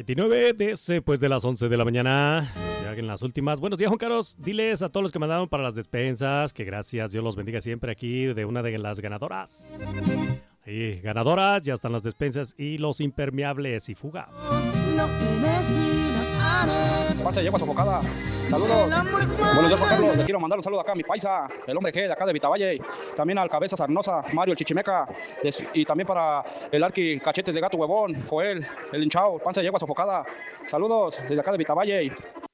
29 después de las 11 de la mañana. Ya en las últimas. Buenos días, Juan Carlos. Diles a todos los que mandaron para las despensas que gracias, Dios los bendiga siempre aquí de una de las ganadoras. Y ganadoras, ya están las despensas y los impermeables y fuga. Panza de yegua sofocada. Saludos. Buenos días, Juan Carlos. Le quiero mandar un saludo acá a mi paisa, el hombre que de acá de Vitavalle. También al Cabeza Sarnosa, Mario el Chichimeca. Y también para el Arqui Cachetes de Gato Huevón, Joel, el hinchao, panza de yegua sofocada. Saludos desde acá de Vitavalle.